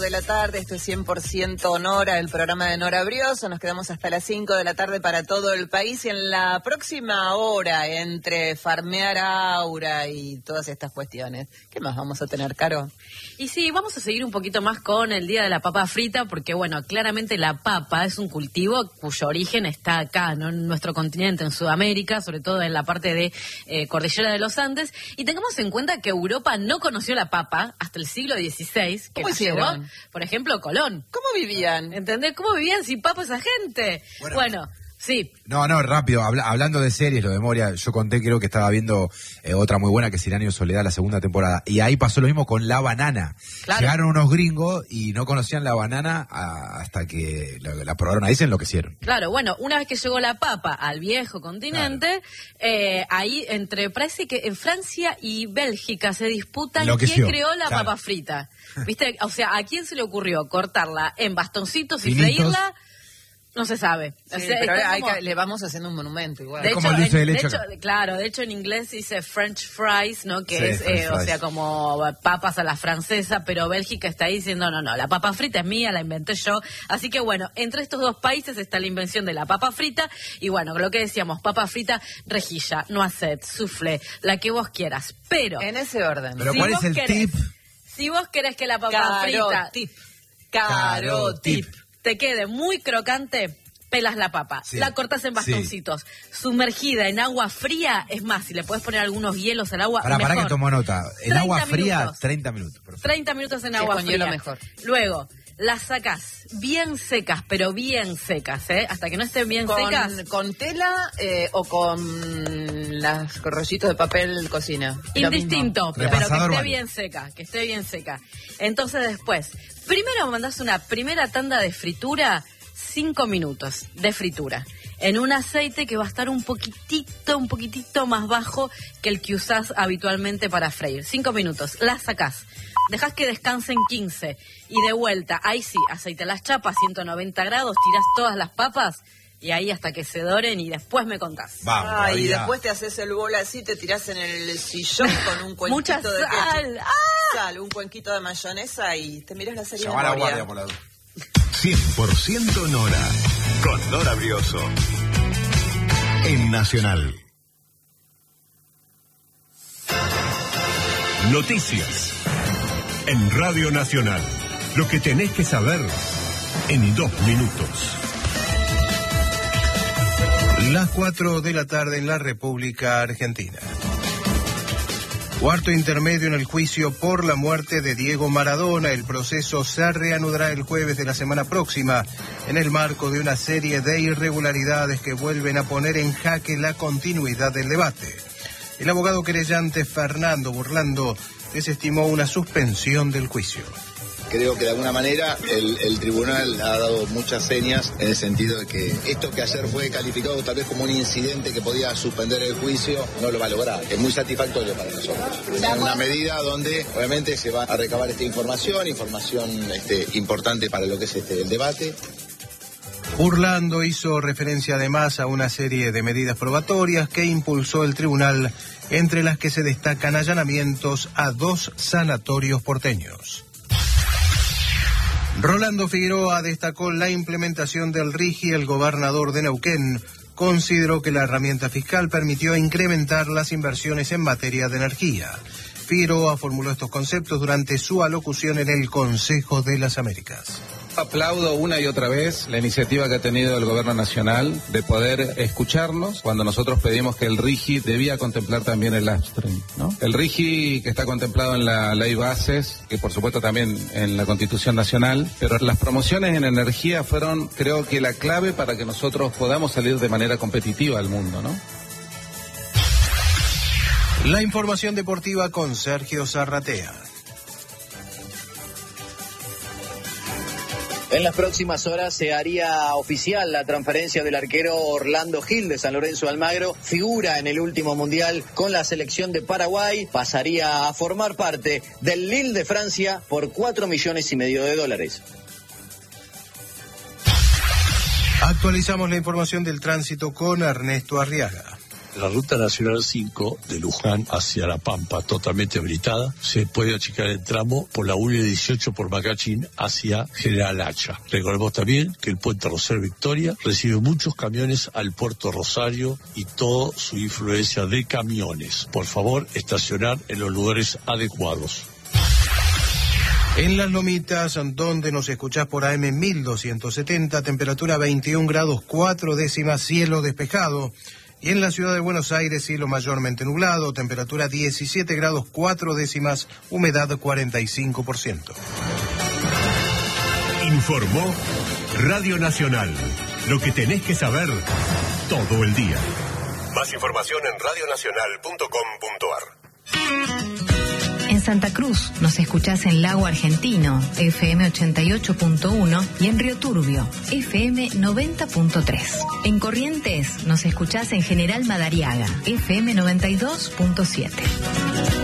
de la tarde, esto es 100% Nora, el programa de Nora Brioso. Nos quedamos hasta las 5 de la tarde para todo el país y en la próxima hora, entre farmear aura y todas estas cuestiones, ¿qué más vamos a tener, Caro? Y sí, vamos a seguir un poquito más con el Día de la Papa Frita, porque bueno, claramente la papa es un cultivo cuyo origen está acá, ¿no? En nuestro continente, en Sudamérica, sobre todo en la parte de Cordillera de los Andes, y tengamos en cuenta que Europa no conoció la papa hasta el siglo XVI, que ¿Cómo la llevó, hicieron? por ejemplo, Colón. ¿Cómo vivían? ¿Entendés? ¿Cómo vivían sin papa esa gente? Bueno, sí. No, rápido, hablando de series, lo de Moria, yo conté, creo que estaba viendo otra muy buena que es Iraní o Soledad, la segunda temporada, y ahí pasó lo mismo con la banana. Claro. Llegaron unos gringos y no conocían la banana hasta que la probaron ahí, se enloquecieron. Claro, bueno, una vez que llegó la papa al viejo continente, ahí parece que en Francia y Bélgica se disputan quién creó la papa frita. ¿Viste? O sea, ¿a quién se le ocurrió cortarla en bastoncitos y freírla? No se sabe. Sí, o sea, pero como... le vamos haciendo un monumento igual. De como hecho, el dulce de leche acá. claro, de hecho en inglés dice French fries, ¿no? Que Sí, es, o sea, como papas a la francesa, pero Bélgica está ahí diciendo, no, la papa frita es mía, la inventé yo. Así que bueno, entre estos dos países está la invención de la papa frita, y bueno, lo que decíamos, papa frita, rejilla, noisette, soufflé, la que vos quieras, pero... En ese orden. Pero si ¿cuál vos es el tip? Si vos querés que la papa frita Caro tip. te quede muy crocante, pelas la papa, la cortás en bastoncitos, sumergida en agua fría, es más, si le podés poner algunos hielos al agua, Para que tomo nota, en agua fría, minutos. 30 minutos. 30 minutos en agua con fría. hielo mejor. Luego, las sacás bien secas, pero bien secas, hasta que no estén bien secas. ¿Con tela o con los rollitos de papel cocina? Indistinto, pero que Repasador, esté vale. bien seca, que esté bien seca. Entonces después, primero mandás una primera tanda de fritura, 5 minutos de fritura, en un aceite que va a estar un poquitito más bajo que el que usás habitualmente para freír. 5 minutos, las sacás, dejás que descansen 15 y de vuelta, ahí sí, aceite a las chapas, 190 grados, tirás todas las papas y ahí hasta que se doren y después me contás. Vamos, y después te haces el bol así, te tirás en el sillón con un cuenquito Mucha de sal. ketchup. Sal, un cuenquito de mayonesa y te mirás la serie Llamá a la de Moria. guardia por la duda. 100% Nora, con Nora Brioso, en Nacional. Noticias, en Radio Nacional. Lo que tenés que saber en 2 minutos. Las 4 de la tarde en la República Argentina. Cuarto intermedio en el juicio por la muerte de Diego Maradona. El proceso se reanudará el jueves de la semana próxima en el marco de una serie de irregularidades que vuelven a poner en jaque la continuidad del debate. El abogado querellante Fernando Burlando desestimó una suspensión del juicio. Creo que de alguna manera el tribunal ha dado muchas señas en el sentido de que esto que ayer fue calificado tal vez como un incidente que podía suspender el juicio, no lo va a lograr. Es muy satisfactorio para nosotros. Es una medida donde obviamente se va a recabar esta información importante para lo que es el debate. Burlando hizo referencia además a una serie de medidas probatorias que impulsó el tribunal, entre las que se destacan allanamientos a 2 sanatorios porteños. Rolando Figueroa destacó la implementación del RIGI. El gobernador de Neuquén consideró que la herramienta fiscal permitió incrementar las inversiones en materia de energía. Figueroa formuló estos conceptos durante su alocución en el Consejo de las Américas. Aplaudo una y otra vez la iniciativa que ha tenido el gobierno nacional de poder escucharnos cuando nosotros pedimos que el RIGI debía contemplar también el upstream, ¿no? El RIGI que está contemplado en la ley bases, que por supuesto también en la Constitución Nacional, pero las promociones en energía fueron, creo que la clave para que nosotros podamos salir de manera competitiva al mundo, ¿no? La información deportiva con Sergio Zarratea. En las próximas horas se haría oficial la transferencia del arquero Orlando Gil de San Lorenzo de Almagro. Figura en el último mundial con la selección de Paraguay. Pasaría a formar parte del Lille de Francia por $4,5 millones. Actualizamos la información del tránsito con Ernesto Arriaga. La ruta nacional 5 de Luján hacia La Pampa, totalmente habilitada, se puede achicar el tramo por la 1 y 18 por Macachín hacia General Hacha. Recordemos también que el puente Rosario Victoria recibe muchos camiones al puerto Rosario y toda su influencia de camiones. Por favor, estacionar en los lugares adecuados. En Las Lomitas, donde nos escuchás por AM 1270, temperatura 21 grados 4 décimas, cielo despejado. Y en la ciudad de Buenos Aires, cielo mayormente nublado, temperatura 17 grados 4 décimas, humedad 45%. Informó Radio Nacional. Lo que tenés que saber todo el día. Más información en radionacional.com.ar. En Santa Cruz nos escuchás en Lago Argentino, FM 88.1, y en Río Turbio, FM 90.3. En Corrientes nos escuchás en General Madariaga, FM 92.7.